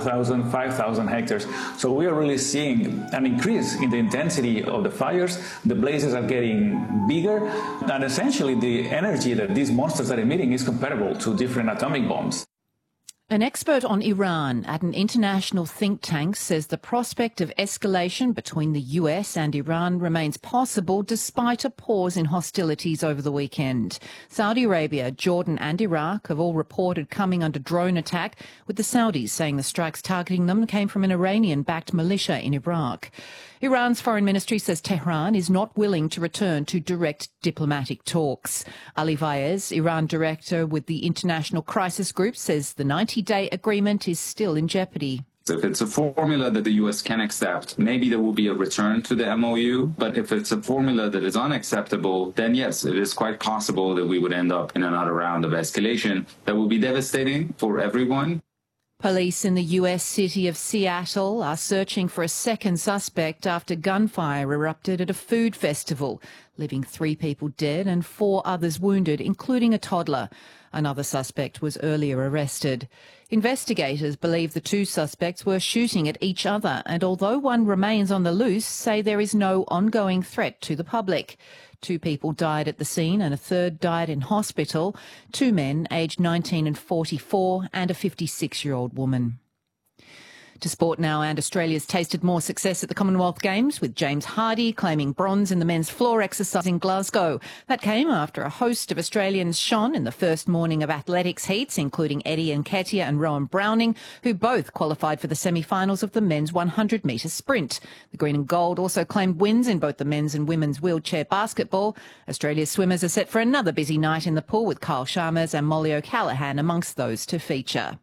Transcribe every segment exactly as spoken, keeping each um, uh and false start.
thousand, five thousand hectares. So we are really seeing an increase in the intensity of the fires. The blazes are getting bigger, and essentially the energy that these monsters are emitting is comparable to different atomic bombs. An expert on Iran at an international think tank says the prospect of escalation between the U S and Iran remains possible despite a pause in hostilities over the weekend. Saudi Arabia, Jordan and Iraq have all reported coming under drone attack, with the Saudis saying the strikes targeting them came from an Iranian-backed militia in Iraq. Iran's foreign ministry says Tehran is not willing to return to direct diplomatic talks. Ali Vaez, Iran director with the International Crisis Group, says the ninety-day agreement is still in jeopardy. If it's a formula that the U S can accept, maybe there will be a return to the M O U. But if it's a formula that is unacceptable, then yes, it is quite possible that we would end up in another round of escalation that will be devastating for everyone. Police in the U S city of Seattle are searching for a second suspect after gunfire erupted at a food festival, leaving three people dead and four others wounded, including a toddler. Another suspect was earlier arrested. Investigators believe the two suspects were shooting at each other, and although one remains on the loose, say there is no ongoing threat to the public. Two people died at the scene and a third died in hospital, two men aged nineteen and forty-four and a fifty-six-year-old woman. To sport now, and Australia's tasted more success at the Commonwealth Games, with James Hardy claiming bronze in the men's floor exercise in Glasgow. That came after a host of Australians shone in the first morning of athletics heats, including Eddie Nketiah and Rowan Browning, who both qualified for the semi-finals of the men's one hundred metre sprint. The green and gold also claimed wins in both the men's and women's wheelchair basketball. Australia's swimmers are set for another busy night in the pool, with Kyle Sharmas and Molly O'Callaghan amongst those to feature.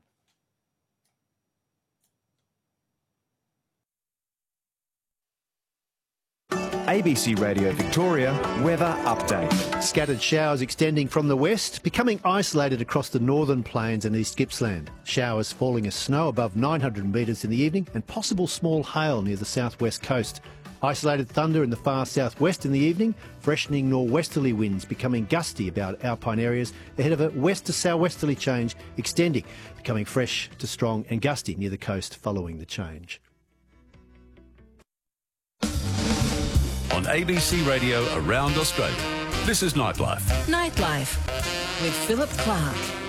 A B C Radio Victoria weather update. Scattered showers extending from the west, becoming isolated across the northern plains and East Gippsland. Showers falling as snow above nine hundred metres in the evening, and possible small hail near the southwest coast. Isolated thunder in the far southwest in the evening, freshening norwesterly winds becoming gusty about alpine areas ahead of a west to southwesterly change extending, becoming fresh to strong and gusty near the coast following the change. On A B C Radio around Australia, this is Nightlife. Nightlife with Philip Clark.